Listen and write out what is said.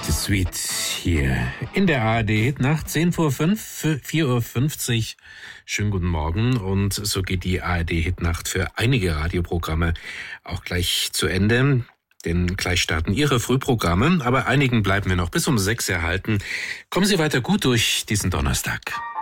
Die Suite hier in der ARD Hitnacht, 10 vor 5, 4:50 Uhr. Schönen guten Morgen, und so geht die ARD Hitnacht für einige Radioprogramme auch gleich zu Ende. Denn gleich starten Ihre Frühprogramme, aber einigen bleiben wir noch bis um 6 erhalten. Kommen Sie weiter gut durch diesen Donnerstag.